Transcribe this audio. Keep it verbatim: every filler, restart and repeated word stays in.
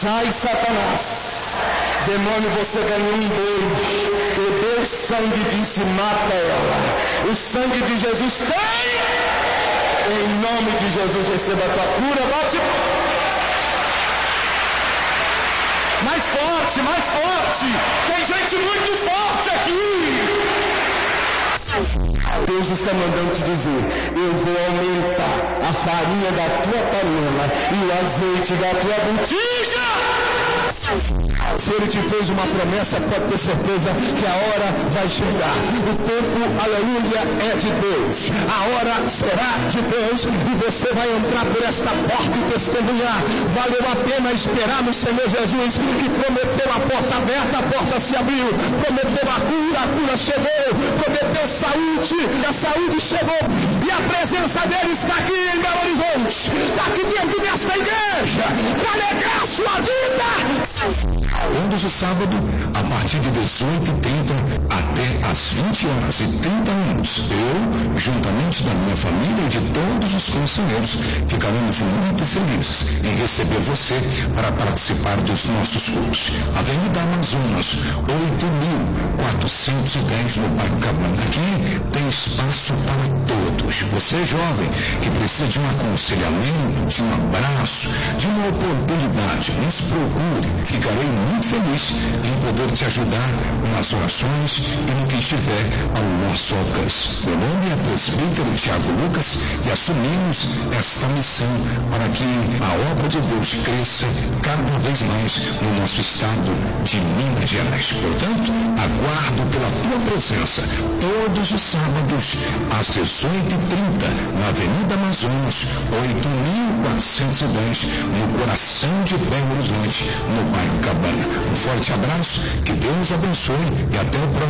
Sai, Satanás. Demônio, você ganhou um boi. Bebeu sangue, disse, mata ela. O sangue de Jesus sai. Em nome de Jesus, receba a tua cura. Bate. Mais forte, mais forte. Tem gente muito forte aqui. Deus está mandando te dizer, eu vou aumentar a farinha da tua panela e o azeite da tua botija. Se Ele te fez uma promessa, pode ter certeza que a hora vai chegar. O tempo, aleluia, é de Deus. A hora será de Deus e você vai entrar por esta porta e testemunhar. Valeu a pena esperar no Senhor Jesus, que prometeu a porta aberta, a porta se abriu. Prometeu a cura, a cura chegou. Prometeu saúde, a saúde chegou. E a presença dele está aqui em Belo Horizonte. Está aqui dentro desta igreja para alegar a sua vida. Todos os sábados, a partir de dezoito e trinta até às vinte horas e trinta minutos, eu, juntamente da minha família e de todos os conselheiros, ficaremos muito felizes em receber você para participar dos nossos cultos. Avenida Amazonas, oito mil quatrocentos e dez no Parque Cabana. Aqui tem espaço para todos. Você jovem que precisa de um aconselhamento, de um abraço, de uma oportunidade, nos procure. Ficarei muito feliz em poder te ajudar nas orações e no que estiver ao nosso alcance. Meu nome é presbítero Tiago Lucas e assumimos esta missão para que a obra de Deus cresça cada vez mais no nosso estado de Minas Gerais. Portanto, aguardo pela tua presença todos os sábados às dezoito e trinta na Avenida Amazonas, oito mil quatrocentos e dez, no coração de Belo Horizonte, no bairro Cabana. Um forte abraço, que Deus abençoe e até o próximo.